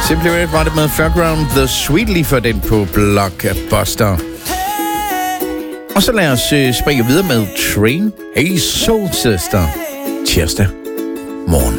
Simply Red var det med Fairground The Sweet lige for den på Blockbuster. Og så lad os springe videre med Train. Hey Soul Sister. Tirsdag morgen.